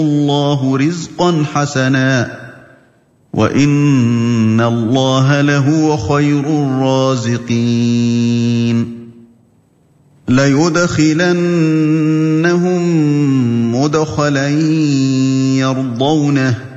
اللَّهُ رِزْقًا حَسَنًا وَإِنَّ اللَّهَ لَهُوَ خَيْرُ الرَّازِقِينَ لَيُدْخِلَنَّهُم مُّدْخَلًا يَرْضَوْنَهُ